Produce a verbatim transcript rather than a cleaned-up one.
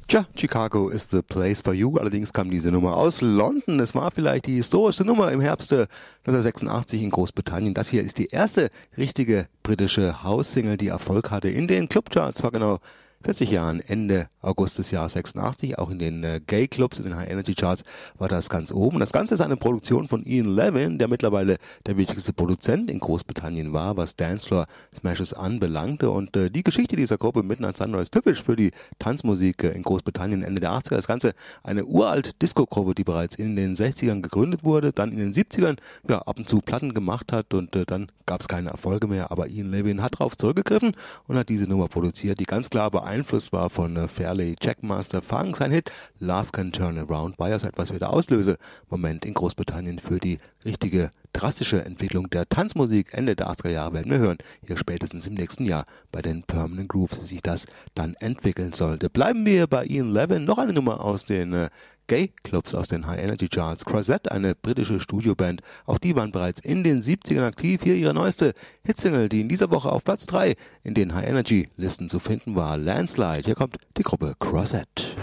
Tja, Chicago is the place for you. Allerdings kam diese Nummer aus London. Es war vielleicht die historischste Nummer im Herbst neunzehnhundertsechsundachtzig in Großbritannien. Das hier ist die erste richtige britische House-Single, die Erfolg hatte in den Clubcharts vor genau vierzig Jahren, Ende August des Jahres sechsundachtzig. Auch in den äh, Gay-Clubs, in den High-Energy-Charts war das ganz oben. Das Ganze ist eine Produktion von Ian Levin, der mittlerweile der wichtigste Produzent in Großbritannien war, was Dancefloor-Smashes anbelangte. Und äh, die Geschichte dieser Gruppe Midnight Sunrise ist typisch für die Tanzmusik äh, in Großbritannien Ende der achtziger. Das Ganze eine uralt Disco-Gruppe, die bereits in den sechzigern gegründet wurde, dann in den siebzigern ja, ab und zu Platten gemacht hat und äh, dann gab es keine Erfolge mehr. Aber Ian Levin hat darauf zurückgegriffen und hat diese Nummer produziert, die ganz klar beeinflusst war von äh, Fairly Jackmaster Funk. Sein Hit Love Can Turn Around war ja so etwas wie der Auslösemoment in Großbritannien für die richtige drastische Entwicklung der Tanzmusik Ende der achtziger Jahre, werden wir hören, hier spätestens im nächsten Jahr bei den Permanent Grooves, wie sich das dann entwickeln sollte. Bleiben wir bei Ian Levin, noch eine Nummer aus den äh, Gay-Clubs, aus den High-Energy-Charts. Croisette, eine britische Studioband, auch die waren bereits in den siebzigern aktiv. Hier ihre neueste Hitsingle, die in dieser Woche auf Platz drei in den High-Energy-Listen zu finden war, Landslide. Hier kommt die Gruppe Croisette.